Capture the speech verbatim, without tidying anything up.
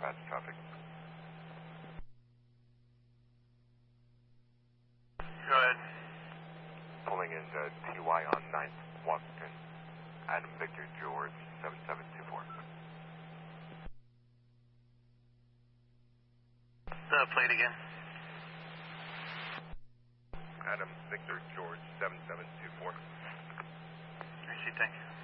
Patch traffic. Go ahead. Pulling in uh, T Y on ninth, Washington. Adam Victor George, seven seven two four. Uh, play it again. Adam Victor George, seven seven two four. I see, thank you.